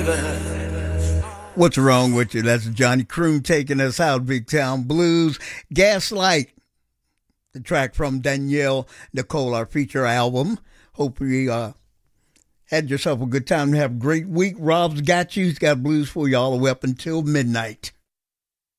What's wrong with you? That's Johnny Croon taking us out, Big Town Blues. Gaslight, the track from Danielle Nicole, our feature album. Hope you had yourself a good time and have a great week. Rob's got you. He's got blues for you all the way up until midnight.